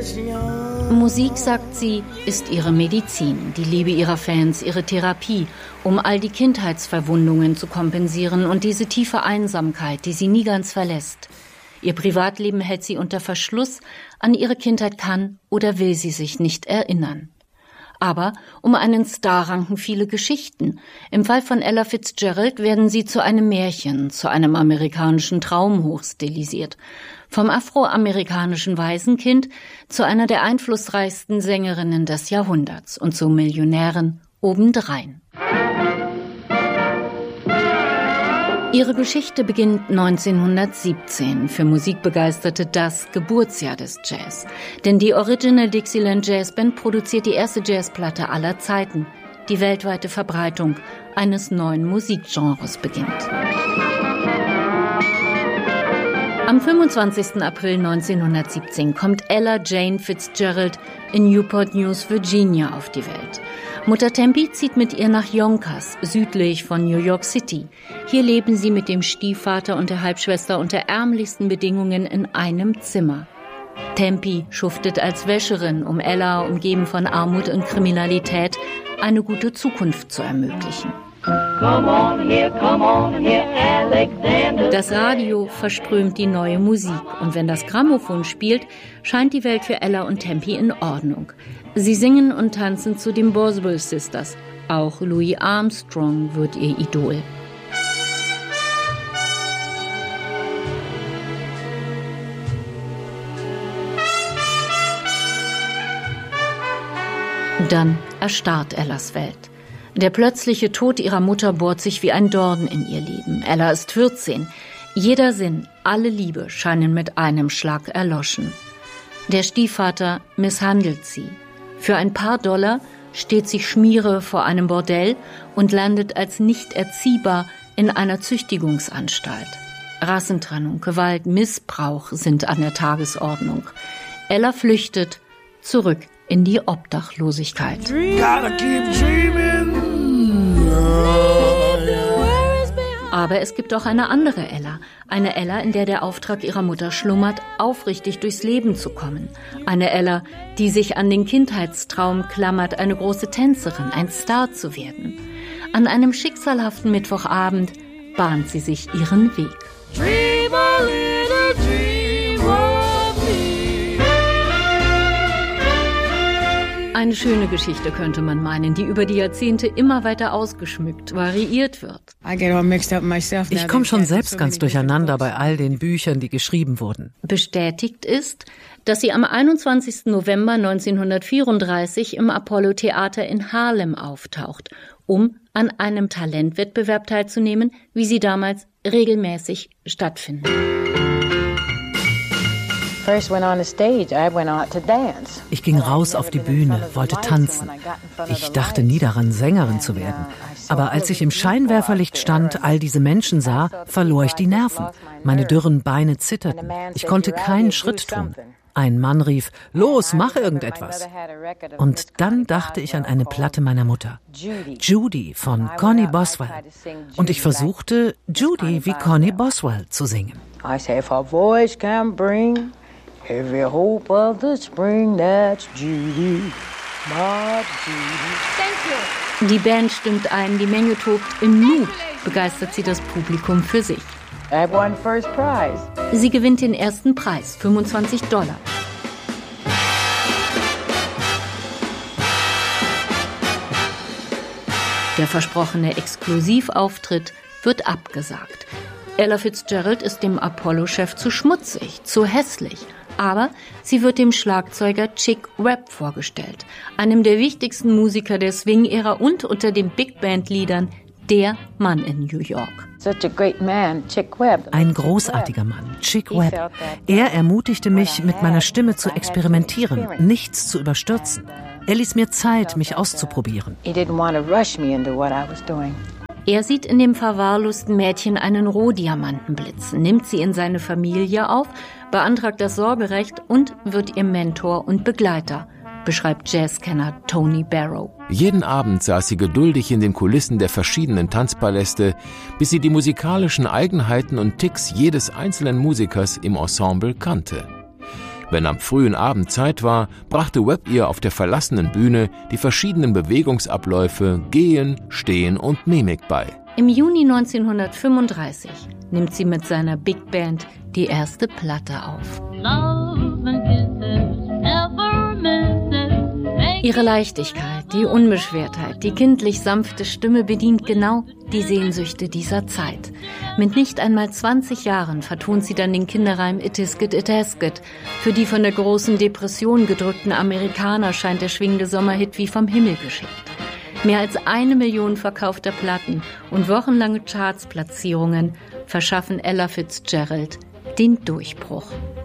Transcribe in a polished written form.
Musik, sagt sie, ist ihre Medizin, die Liebe ihrer Fans, ihre Therapie, um all die Kindheitsverwundungen zu kompensieren und diese tiefe Einsamkeit, die sie nie ganz verlässt. Ihr Privatleben hält sie unter Verschluss, an ihre Kindheit kann oder will sie sich nicht erinnern. Aber um einen Star ranken viele Geschichten. Im Fall von Ella Fitzgerald werden sie zu einem Märchen, zu einem amerikanischen Traum hochstilisiert. Vom afroamerikanischen Waisenkind zu einer der einflussreichsten Sängerinnen des Jahrhunderts und zur Millionärin obendrein. Ihre Geschichte beginnt 1917, für Musikbegeisterte das Geburtsjahr des Jazz. Denn die Original Dixieland Jazz Band produziert die erste Jazzplatte aller Zeiten. Die weltweite Verbreitung eines neuen Musikgenres beginnt. Am 25. April 1917 kommt Ella Jane Fitzgerald in Newport News, Virginia, auf die Welt. Mutter Tempi zieht mit ihr nach Yonkers, südlich von New York City. Hier leben sie mit dem Stiefvater und der Halbschwester unter ärmlichsten Bedingungen in einem Zimmer. Tempi schuftet als Wäscherin, um Ella, umgeben von Armut und Kriminalität, eine gute Zukunft zu ermöglichen. Das Radio verströmt die neue Musik und wenn das Grammophon spielt, scheint die Welt für Ella und Tempi in Ordnung. Sie singen und tanzen zu den Boswell Sisters. Auch Louis Armstrong wird ihr Idol. Dann erstarrt Ellas Welt. Der plötzliche Tod ihrer Mutter bohrt sich wie ein Dorn in ihr Leben. Ella ist 14. Jeder Sinn, alle Liebe scheinen mit einem Schlag erloschen. Der Stiefvater misshandelt sie. Für ein paar $, steht sich Schmiere vor einem Bordell und landet als nicht erziehbar in einer Züchtigungsanstalt. Rassentrennung, Gewalt, Missbrauch sind an der Tagesordnung. Ella flüchtet zurück in die Obdachlosigkeit. Aber es gibt auch eine andere Ella. Eine Ella, in der der Auftrag ihrer Mutter schlummert, aufrichtig durchs Leben zu kommen. Eine Ella, die sich an den Kindheitstraum klammert, eine große Tänzerin, ein Star zu werden. An einem schicksalhaften Mittwochabend bahnt sie sich ihren Weg. Dream a little dream of me. Eine schöne Geschichte, könnte man meinen, die über die Jahrzehnte immer weiter ausgeschmückt, variiert wird. Ich komme schon selbst ganz durcheinander bei all den Büchern, die geschrieben wurden. Bestätigt ist, dass sie am 21. November 1934 im Apollo-Theater in Harlem auftaucht, um an einem Talentwettbewerb teilzunehmen, wie sie damals regelmäßig stattfinden. Ich ging raus auf die Bühne, wollte tanzen. Ich dachte nie daran, Sängerin zu werden. Aber als ich im Scheinwerferlicht stand, all diese Menschen sah, verlor ich die Nerven. Meine dürren Beine zitterten. Ich konnte keinen Schritt tun. Ein Mann rief, los, mach irgendetwas. Und dann dachte ich an eine Platte meiner Mutter. Judy von Connie Boswell. Und ich versuchte, Judy wie Connie Boswell zu singen. Every hope of the spring, that's Judy, my Judy. Thank you. Die Band stimmt ein, die Menge tobt. Im Nu begeistert sie das Publikum für sich. I won first prize. Sie gewinnt den ersten Preis, $25. Der versprochene Exklusivauftritt wird abgesagt. Ella Fitzgerald ist dem Apollo-Chef zu schmutzig, zu hässlich. Aber sie wird dem Schlagzeuger Chick Webb vorgestellt, einem der wichtigsten Musiker der Swing-Ära und unter den Big-Band-Liedern der Mann in New York. Ein großartiger Mann, Chick Webb. Er ermutigte mich, mit meiner Stimme zu experimentieren, nichts zu überstürzen. Er ließ mir Zeit, mich auszuprobieren. Er sieht in dem verwahrlosten Mädchen einen Rohdiamanten blitzen, nimmt sie in seine Familie auf, beantragt das Sorgerecht und wird ihr Mentor und Begleiter, beschreibt Jazzkenner Tony Barrow. Jeden Abend saß sie geduldig in den Kulissen der verschiedenen Tanzpaläste, bis sie die musikalischen Eigenheiten und Ticks jedes einzelnen Musikers im Ensemble kannte. Wenn am frühen Abend Zeit war, brachte Webb ihr auf der verlassenen Bühne die verschiedenen Bewegungsabläufe, Gehen, Stehen und Mimik bei. Im Juni 1935 nimmt sie mit seiner Big Band die erste Platte auf. Ihre Leichtigkeit, die Unbeschwertheit, die kindlich sanfte Stimme bedient genau die Sehnsüchte dieser Zeit. Mit nicht einmal 20 Jahren vertont sie dann den Kinderreim It is good, it has good. Für die von der großen Depression gedrückten Amerikaner scheint der schwingende Sommerhit wie vom Himmel geschickt. Mehr als 1 Million verkaufter Platten und wochenlange Chartsplatzierungen verschaffen Ella Fitzgerald den Durchbruch.